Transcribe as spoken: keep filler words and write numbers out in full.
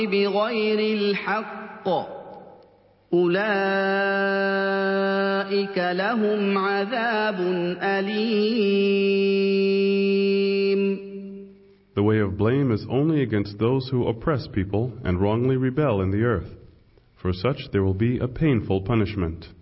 بغير الحق أولئك لهم عذاب أليم. The way of blame is only against those who oppress people and wrongly rebel in the earth. For such there will be a painful punishment.